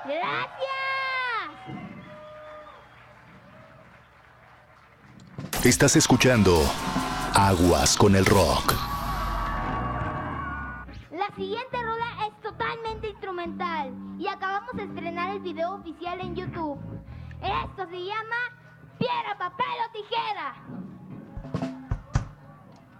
¡Gracias! Estás escuchando Aguas con el Rock. La siguiente rola es totalmente instrumental y acabamos de estrenar el video oficial en YouTube. Esto se llama Piedra, Papel o Tijera.